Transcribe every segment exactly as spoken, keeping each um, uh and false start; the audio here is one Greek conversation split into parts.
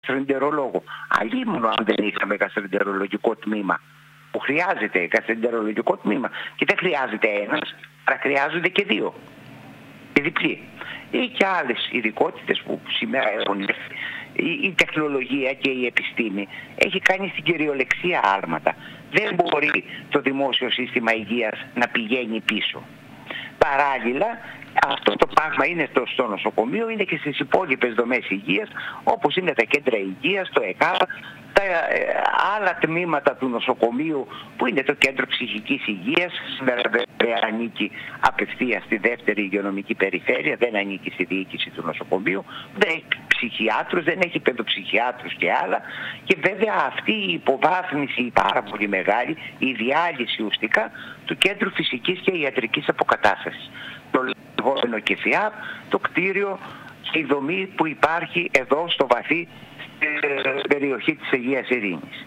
γαστροεντερολόγο. Αλλήμον αν δεν είχαμε γαστροεντερολογικό τμήμα, που χρειάζεται γαστροεντερολογικό τμήμα και δεν χρειάζεται ένας, αλλά χρειάζονται και δύο. Και διπλή. Ή και άλλες ειδικότητες που σήμερα έχουν έρθει. Η τεχνολογία και η επιστήμη έχει κάνει στην κυριολεξία άλματα. Δεν μπορεί το δημόσιο σύστημα υγείας να πηγαίνει πίσω. Παράλληλα, αυτό το πράγμα είναι στο, στο νοσοκομείο, είναι και στις υπόλοιπες δομές υγείας, όπως είναι τα κέντρα υγείας, το ΕΚΑΒ, τα ε, άλλα τμήματα του νοσοκομείου, που είναι το κέντρο ψυχικής υγείας, σήμερα βέβαια ανήκει απευθείας στη δεύτερη υγειονομική περιφέρεια, δεν ανήκει στη διοίκηση του νοσοκομείου, δεν έχει ψυχιάτρους, δεν έχει παιδοψυχιάτρους και άλλα, και βέβαια αυτή η υποβάθμιση η πάρα πολύ μεγάλη, η διάλυση ουσιαστικά του κέντρου φυσικής και ιατρικής αποκατάστασης. Το λεγόμενο ΚΕΦΙΑΠ, το κτίριο και η δομή που υπάρχει εδώ στο βαθύ ε, περιοχή της Αγίας Ειρήνης.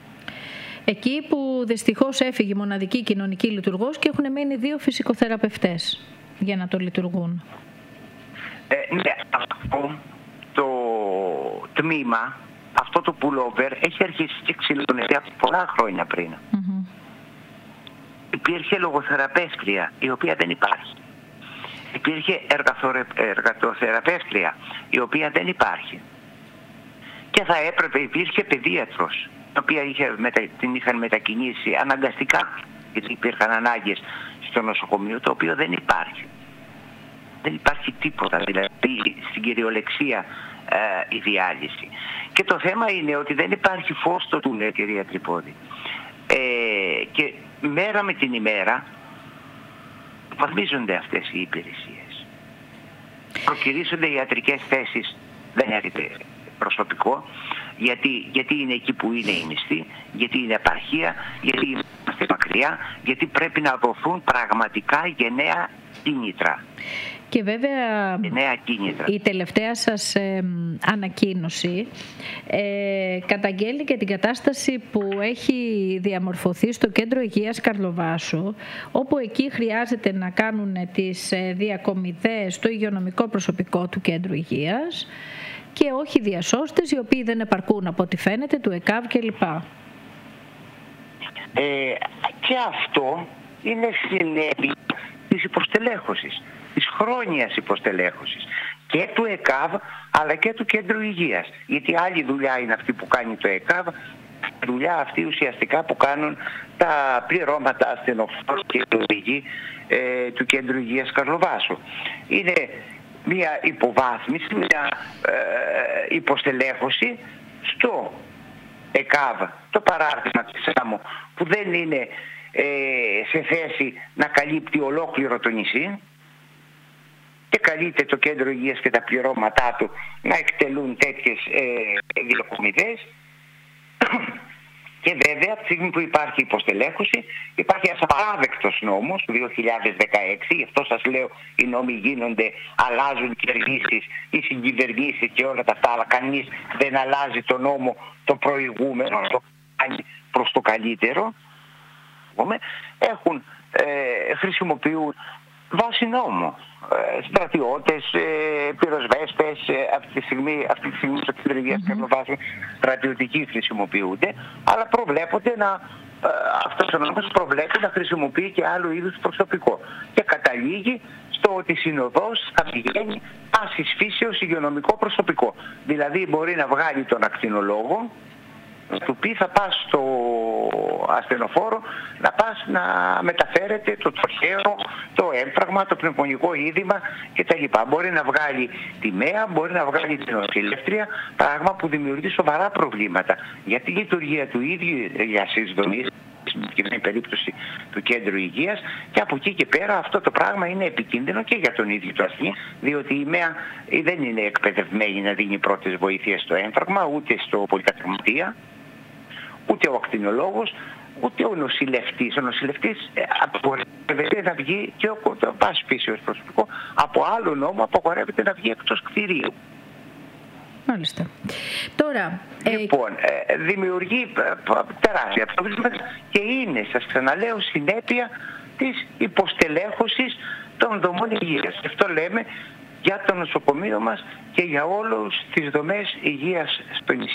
Εκεί που δυστυχώς έφυγε η μοναδική κοινωνική λειτουργός και έχουν μείνει δύο φυσικοθεραπευτές για να το λειτουργούν. Ε, ναι, αυτό το τμήμα, αυτό το pullover έχει αρχίσει και ξυλώνεται από πολλά χρόνια πριν. Mm-hmm. Υπήρχε λογοθεραπεύτρια, η οποία δεν υπάρχει. Υπήρχε εργατοθεραπεύτρια, η οποία δεν υπάρχει. Και θα έπρεπε, υπήρχε παιδίατρος, η οποία είχε, την είχαν μετακινήσει αναγκαστικά, γιατί υπήρχαν ανάγκες στο νοσοκομείο, το οποίο δεν υπάρχει. Δεν υπάρχει τίποτα, δηλαδή στην κυριολεξία ε, η διάλυση. Και το θέμα είναι ότι δεν υπάρχει φως στο τούνελ, κυρία Τρυπόδη. Ε, και μέρα με την ημέρα βαθμίζονται αυτές οι υπηρεσίες. Προκυρήσονται ιατρικές θέσεις, δεν έρχεται προσωπικό, γιατί, γιατί είναι εκεί που είναι η μισθή, γιατί είναι επαρχία, γιατί είμαστε μακριά, γιατί πρέπει να δοθούν πραγματικά γενναία κίνητρα. Και βέβαια η τελευταία σας ε, ανακοίνωση ε, καταγγέλει και την κατάσταση που έχει διαμορφωθεί στο Κέντρο Υγείας Καρλοβάσου, όπου εκεί χρειάζεται να κάνουν τις διακομιδές το υγειονομικό προσωπικό του Κέντρου Υγείας και όχι διασώστες, οι οποίοι δεν επαρκούν από ό,τι φαίνεται, του ΕΚΑΒ κλπ. Ε, και αυτό είναι συνέπεια της υποστελέχωσης, της χρόνιας υποστελέχωσης και του ΕΚΑΒ αλλά και του Κέντρου Υγείας. Γιατί άλλη δουλειά είναι αυτή που κάνει το ΕΚΑΒ, δουλειά αυτή ουσιαστικά που κάνουν τα πληρώματα ασθενοφόρου και οδηγοί ε, του Κέντρου Υγείας Καρλοβάσου. Είναι μια υποβάθμιση, μια ε, υποστελέχωση στο ΕΚΑΒ, το παράρτημα της ΣΑΜΟ, που δεν είναι ε, σε θέση να καλύπτει ολόκληρο το νησί, και καλείται το Κέντρο Υγείας και τα πληρώματά του να εκτελούν τέτοιες ε, διακομιδές. Και βέβαια, από τη στιγμή που υπάρχει υποστελέχωση, υπάρχει ένας απαράδεκτος νόμος του δύο χιλιάδες δεκαέξι, γι' αυτό σας λέω οι νόμοι γίνονται, αλλάζουν κυβερνήσεις ή συγκυβερνήσεις και όλα τα αυτά, αλλά κανείς δεν αλλάζει το νόμο το προηγούμενο, το κάνει προς το καλύτερο. Έχουν, ε, χρησιμοποιούν βάσει νόμου ε, στρατιώτες, ε, πυροσβέστες, ε, αυτή τη στιγμή, αυτή τη στιγμή στο Κέντρο Υγείας Καρλοβάσου στρατιωτικοί χρησιμοποιούνται, αλλά προβλέπονται να, ε, αυτός ο νόμος προβλέπει να χρησιμοποιεί και άλλου είδους προσωπικό. Και καταλήγει στο ότι συνοδός θα πηγαίνει πάσης φύσεως υγειονομικό προσωπικό. Δηλαδή μπορεί να βγάλει τον ακτινολόγο, του πει θα πας στο ασθενοφόρο να πας να μεταφέρετε το τροχαίο, το έμφραγμα, το πνευμονικό είδημα κτλ. Μπορεί να βγάλει τη ΜΕΑ, μπορεί να βγάλει την νοσηλεύτρια, πράγμα που δημιουργεί σοβαρά προβλήματα για τη λειτουργία του ίδιου για δομής, στην περίπτωση του Κέντρου Υγείας, και από εκεί και πέρα αυτό το πράγμα είναι επικίνδυνο και για τον ίδιο το ασθενή, διότι η ΜΕΑ δεν είναι εκπαιδευμένη να δίνει πρώτες βοήθειες στο έμφραγμα, ούτε στο πολυκατοικία, ούτε ο ακτινολόγος, ούτε ο νοσηλευτής. Ο νοσηλευτής απαγορεύεται να βγει, και ο πάση φύσεως προσωπικό, από άλλο νόμο απαγορεύεται να βγει εκτός κτηρίου. Μάλιστα. Τώρα, λοιπόν, ε... δημιουργεί τεράστια προβλήματα και είναι, σας ξαναλέω, συνέπεια της υποστελέχωσης των δομών υγείας. Αυτό λέμε για το νοσοκομείο μας και για όλους τις δομές υγείας στο νησί.